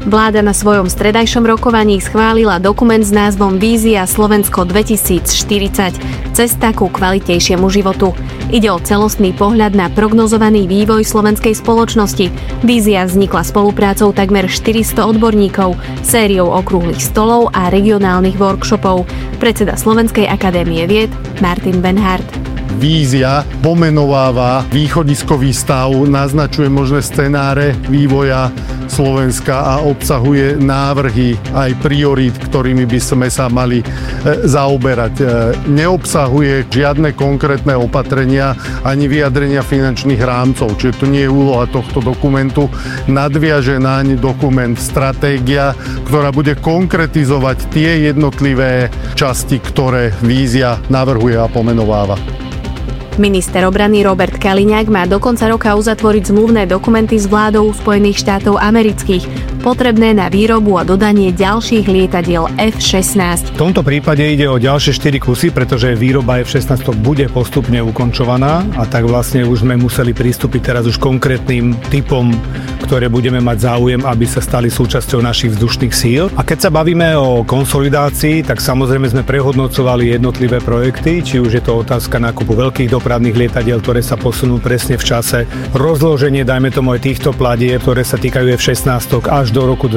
Vláda na svojom stredajšom rokovaní schválila dokument s názvom Vízia Slovensko 2040. Cesta ku kvalitnejšiemu životu. Ide o celostný pohľad na prognozovaný vývoj slovenskej spoločnosti. Vízia vznikla spoluprácou takmer 400 odborníkov, sériou okrúhlych stolov a regionálnych workshopov. Predseda Slovenskej akadémie vied Martin Benhardt. Vízia pomenováva východiskový stav, naznačuje možné scenáre vývoja Slovenska a obsahuje návrhy aj priorít, ktorými by sme sa mali zaoberať. Neobsahuje žiadne konkrétne opatrenia ani vyjadrenia finančných rámcov, čiže to nie je úloha tohto dokumentu. Nadviaže naň dokument stratégia, ktorá bude konkretizovať tie jednotlivé časti, ktoré vízia navrhuje a pomenováva. Minister obrany Robert Kaliňák má do konca roka uzatvoriť zmluvné dokumenty s vládou Spojených štátov amerických, potrebné na výrobu a dodanie ďalších lietadiel F-16. V tomto prípade ide o ďalšie 4 kusy, pretože výroba F-16 bude postupne ukončovaná a tak vlastne už sme museli pristúpiť teraz už konkrétnym typom, ktoré budeme mať záujem, aby sa stali súčasťou našich vzdušných síl. A keď sa bavíme o konsolidácii, tak samozrejme sme prehodnocovali jednotlivé projekty, či už je to otázka nákupu veľkých dopravných lietadiel, ktoré sa posunú presne v čase, rozloženie, dajme tomu aj týchto platieb, ktoré sa týkajú F-16 až do roku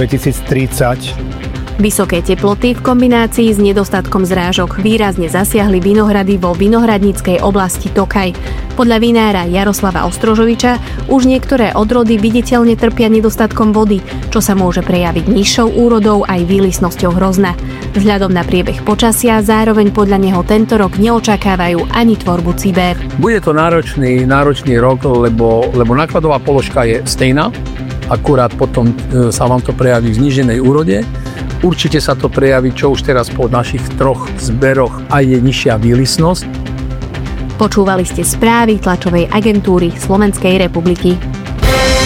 2030. Vysoké teploty v kombinácii s nedostatkom zrážok výrazne zasiahli vinohrady vo vinohradníckej oblasti Tokaj. Podľa vinára Jaroslava Ostrožoviča už niektoré odrody viditeľne trpia nedostatkom vody, čo sa môže prejaviť nižšou úrodou aj výlisnosťou hrozna. Vzhľadom na priebeh počasia zároveň podľa neho tento rok neočakávajú ani tvorbu cibér. Bude to náročný rok, lebo nákladová položka je stejná, akurát potom sa vám to prejaví v zníženej úrode. Určite sa to prejaví, čo už teraz po našich 3 zberoch aj je nižšia výlisnosť. Počúvali ste správy tlačovej agentúry Slovenskej republiky.